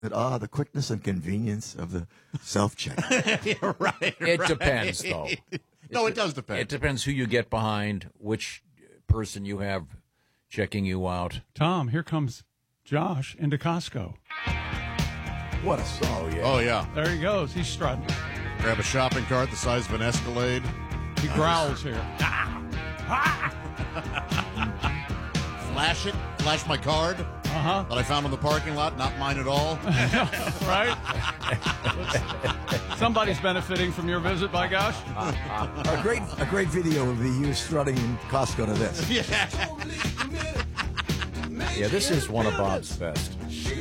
The quickness and convenience of the self-check. Yeah, right. It depends, though. No, it does depend. It depends who you get behind, which person you have checking you out. Tom, here comes Josh into Costco. What a song. Oh, yeah. There he goes. He's strutting. Grab a shopping cart the size of an Escalade. He growls here. Flash it. Flash my card that I found in the parking lot. Not mine at all. Right? Somebody's benefiting from your visit, by gosh. A great video would be you strutting in Costco to this. Yeah, this is one of Bob's best.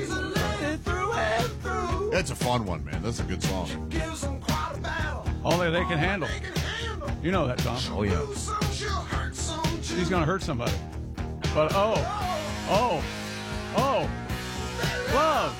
It's a fun one, man. That's a good song. Only they can handle. You know that, Tom. Oh, yeah. She's going to hurt somebody. But, love.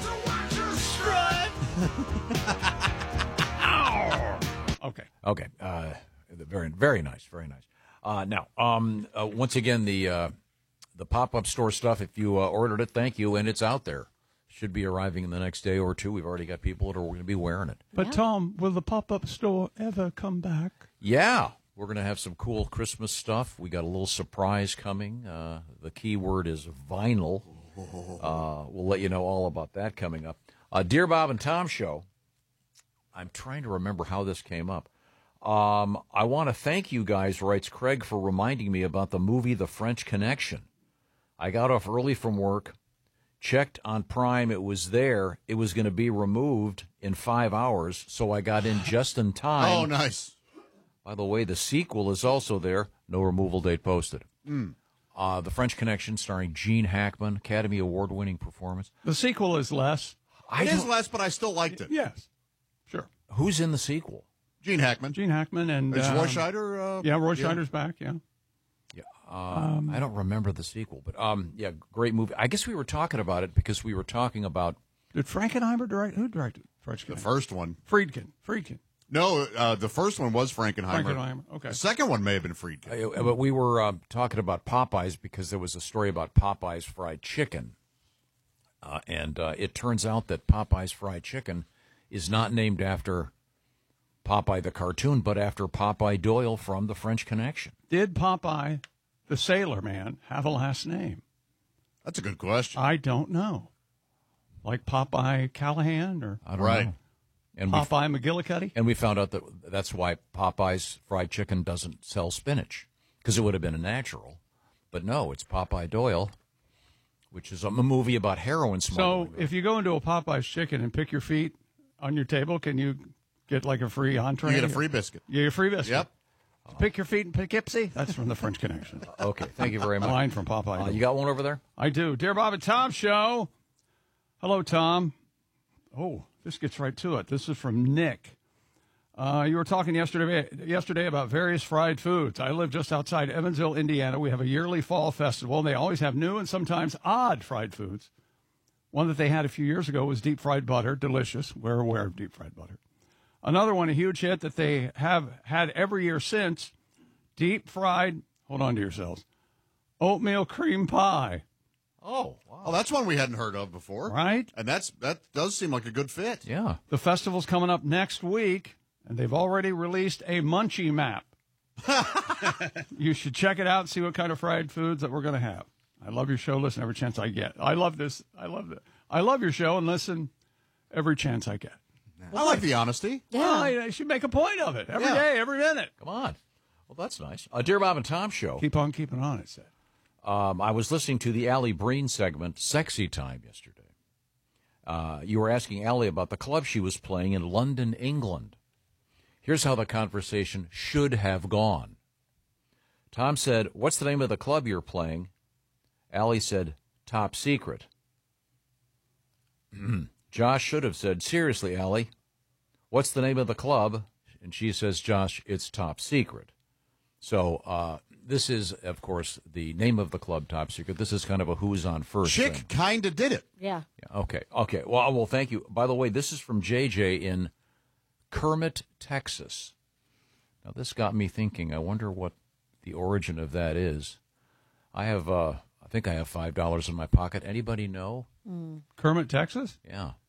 Okay. Very, very nice. Very nice. Now, once again, the pop-up store stuff, if you ordered it, thank you, and it's out there. Should be arriving in the next day or two. We've already got people that are going to be wearing it. But, Tom, will the pop-up store ever come back? Yeah. We're going to have some cool Christmas stuff. We got a little surprise coming. The key word is vinyl. We'll let you know all about that coming up. Dear Bob and Tom Show, I'm trying to remember how this came up. I want to thank you guys, writes Craig, for reminding me about the movie The French Connection. I got off early from work, checked on Prime, it was there. It was going to be removed in 5 hours, so I got in just in time. Oh, nice. By the way, the sequel is also there. No removal date posted. The French Connection, starring Gene Hackman, Academy Award-winning performance. The sequel is less. It is less, but I still liked it. Yes. Sure. Who's in the sequel? Gene Hackman. Gene Hackman and... Is Roy Scheider? Roy Scheider's back, yeah. I don't remember the sequel, but great movie. I guess we were talking about it because we were talking about... Did Frankenheimer direct? Who directed French Connection? The first one. Friedkin. No, the first one was Frankenheimer. Okay. The second one may have been Friedkin. But we were talking about Popeyes because there was a story about Popeyes fried chicken. And it turns out that Popeyes fried chicken is not named after Popeye the cartoon, but after Popeye Doyle from The French Connection. Did Popeye, the sailor man, have a last name? That's a good question. I don't know. Like Popeye Callahan or I don't know. And Popeye McGillicuddy? And we found out that that's why Popeye's fried chicken doesn't sell spinach, because it would have been a natural. But no, it's Popeye Doyle, which is a movie about heroin smuggling. So if you go into a Popeye's chicken and pick your feet on your table, can you get like a free entree? You get a free biscuit. You get a free biscuit. Yep. Pick your feet in Poughkeepsie? That's from The French Connection. Okay, thank you very much. Line from Popeye. You got one over there? I do. Dear Bob and Tom Show. Hello, Tom. Oh, this gets right to it. This is from Nick. You were talking yesterday about various fried foods. I live just outside Evansville, Indiana. We have a yearly fall festival, and they always have new and sometimes odd fried foods. One that they had a few years ago was deep fried butter. Delicious. We're aware of deep fried butter. Another one, a huge hit that they have had every year since, deep fried, hold on to yourselves, oatmeal cream pie. Oh, wow. Oh, that's one we hadn't heard of before. Right? And that does seem like a good fit. Yeah. The festival's coming up next week, and they've already released a munchie map. You should check it out and see what kind of fried foods that we're going to have. I love your show. Listen every chance I get. I love this. I love your show and listen every chance I get. I like the honesty. Yeah. Well, I should make a point of it every day, every minute. Come on. Well, that's nice. Dear Bob and Tom Show. Keep on keeping on, it said. I was listening to the Allie Breen segment, Sexy Time, yesterday. You were asking Allie about the club she was playing in London, England. Here's how the conversation should have gone. Tom said, "What's the name of the club you're playing?" Allie said, "Top Secret." Josh should have said, "Seriously, Allie, what's the name of the club?" And she says, "Josh, it's Top Secret." So this is, of course, the name of the club, Top Secret. This is kind of a who's on first Chick thing. kind of did it. Yeah. Okay. Well, thank you. By the way, this is from JJ in Kermit, Texas. Now, this got me thinking. I wonder what the origin of that is. I think I have $5 in my pocket. Anybody know? Kermit, Texas? Yeah.